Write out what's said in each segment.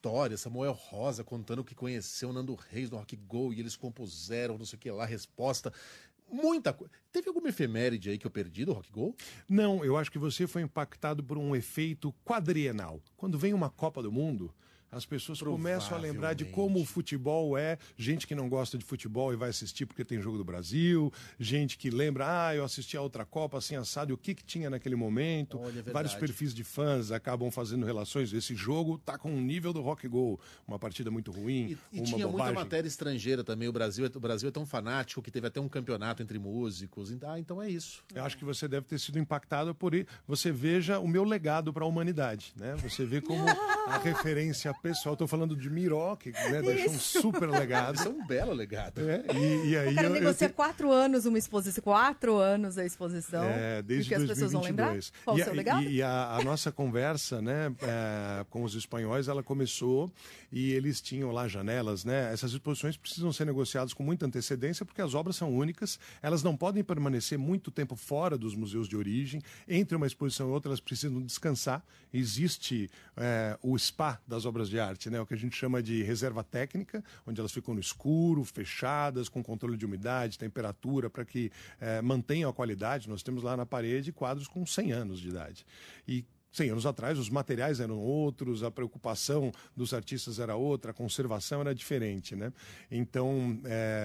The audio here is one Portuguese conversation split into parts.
história, Samuel Rosa contando que conheceu o Nando Reis no Rock Go e eles compuseram, não sei o que lá, resposta. Muita coisa. Teve alguma efeméride aí que eu perdi do Rock Go? Não, eu acho que você foi impactado por um efeito quadrienal. Quando vem uma Copa do Mundo, as pessoas começam a lembrar de como o futebol é. Gente que não gosta de futebol e vai assistir porque tem jogo do Brasil. Gente que lembra, eu assisti a outra Copa assim assado, e o que tinha naquele momento. Olha, é vários perfis de fãs acabam fazendo relações. Esse jogo tá com o nível do Rock Go. Uma partida muito ruim, E uma tinha bobagem. muita matéria estrangeira também. O Brasil é tão fanático que teve até um campeonato entre músicos. Então é isso. Eu acho que você deve ter sido impactado por isso. Você veja o meu legado para a humanidade, né? Você vê como a referência pessoal. Estou falando de Miró, que deixou um super legado. Isso é um belo legado. E aí o cara negocia 4 anos uma exposição, 4 anos a exposição. Desde que as 2022. pessoas vão lembrar? Qual o seu legado? E a nossa conversa, né, com os espanhóis, ela começou e eles tinham lá janelas, né? Essas exposições precisam ser negociadas com muita antecedência porque as obras são únicas, elas não podem permanecer muito tempo fora dos museus de origem. Entre uma exposição e outra, elas precisam descansar. Existe o spa das obras de arte, né? O que a gente chama de reserva técnica, onde elas ficam no escuro, fechadas, com controle de umidade, temperatura, para que mantenham a qualidade. Nós temos lá na parede quadros com 100 anos de idade. E 100 anos atrás, os materiais eram outros, a preocupação dos artistas era outra, a conservação era diferente, né? Então,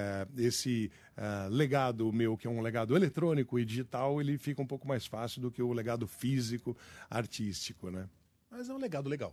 esse legado meu, que é um legado eletrônico e digital, ele fica um pouco mais fácil do que o legado físico, artístico, né? Mas é um legado legal.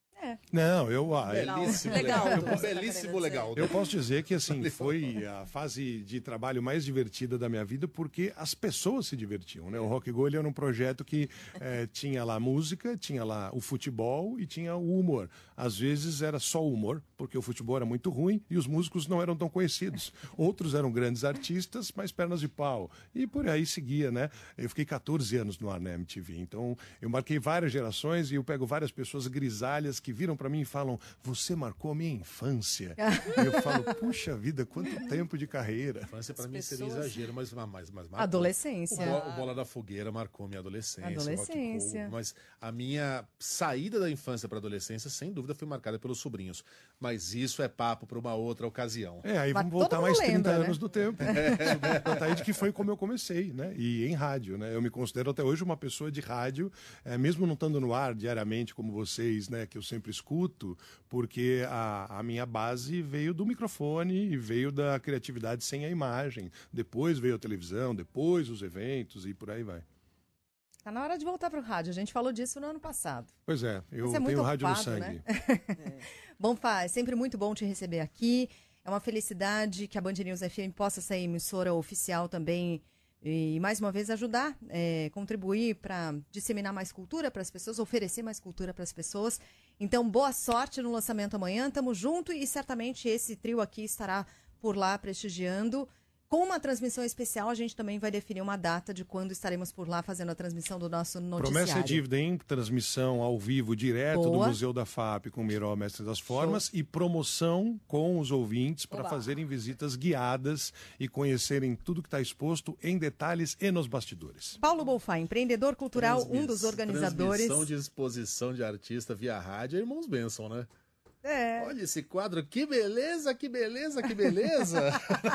Não, belíssimo legal. Belíssimo legal. Eu posso dizer que assim foi a fase de trabalho mais divertida da minha vida porque as pessoas se divertiam, né? O Rock Go era um projeto que tinha lá música, tinha lá o futebol e tinha o humor. Às vezes era só o humor, porque o futebol era muito ruim e os músicos não eram tão conhecidos. Outros eram grandes artistas, mas pernas de pau. E por aí seguia, né? Eu fiquei 14 anos no ar na MTV, então eu marquei várias gerações e eu pego várias pessoas grisalhas que viram para mim e falam, você marcou a minha infância. E eu falo, puxa vida, quanto tempo de carreira. Infância para mim seria exagero, mas marcou. Adolescência. O Bola da Fogueira marcou minha adolescência. Mas a minha saída da infância para adolescência, sem dúvida, foi marcada pelos sobrinhos. Mas isso é papo para uma outra ocasião. Aí vamos voltar mais 30 anos do tempo. Contar de que foi como eu comecei, né? E em rádio, né? Eu me considero até hoje uma pessoa de rádio, mesmo não estando no ar diariamente como vocês, né? Que eu sempre escuto, porque a minha base veio do microfone e veio da criatividade sem a imagem. Depois veio a televisão, depois os eventos e por aí vai. Tá na hora de voltar para o rádio. A gente falou disso no ano passado. Pois é, eu Você tenho muito rádio no ocupado, sangue. Né? Bom, Fá, é sempre muito bom te receber aqui. É uma felicidade que a Band News FM possa ser emissora oficial também e, mais uma vez, ajudar, contribuir para disseminar mais cultura para as pessoas, oferecer mais cultura para as pessoas. Então, boa sorte no lançamento amanhã. Tamo junto e certamente esse trio aqui estará por lá prestigiando. Com uma transmissão especial, a gente também vai definir uma data de quando estaremos por lá fazendo a transmissão do nosso noticiário. Promessa é dívida, hein? Transmissão ao vivo, direto do Museu da FAP com o Miró, Mestre das Formas. Show. E promoção com os ouvintes para fazerem visitas guiadas e conhecerem tudo que está exposto em detalhes e nos bastidores. Paulo Bolfá, empreendedor cultural, um dos organizadores. Transmissão de exposição de artista via rádio, Irmãos Benson, né? Olha esse quadro, que beleza, que beleza, que beleza.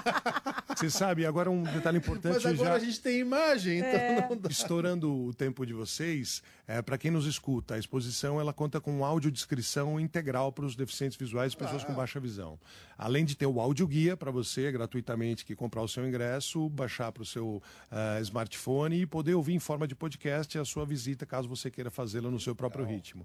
Você sabe, agora um detalhe importante. Mas agora a gente tem imagem, então não dá. Estourando o tempo de vocês, para quem nos escuta, a exposição ela conta com audiodescrição integral para os deficientes visuais e pessoas com baixa visão. Além de ter o audioguia para você, gratuitamente, que comprar o seu ingresso, baixar para o seu smartphone e poder ouvir em forma de podcast a sua visita, caso você queira fazê-la no seu próprio ritmo.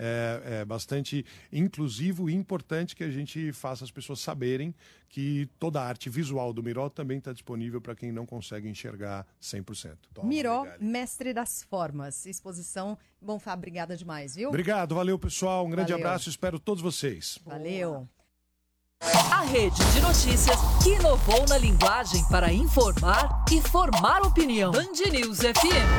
É bastante inclusivo e importante que a gente faça as pessoas saberem que toda a arte visual do Miró também está disponível para quem não consegue enxergar 100%. Miró, Mestre das Formas. Exposição. Bom, Fá, obrigada demais, viu? Obrigado, valeu, pessoal. Um grande abraço, espero todos vocês. Valeu. A rede de notícias que inovou na linguagem para informar e formar opinião. Band News FM.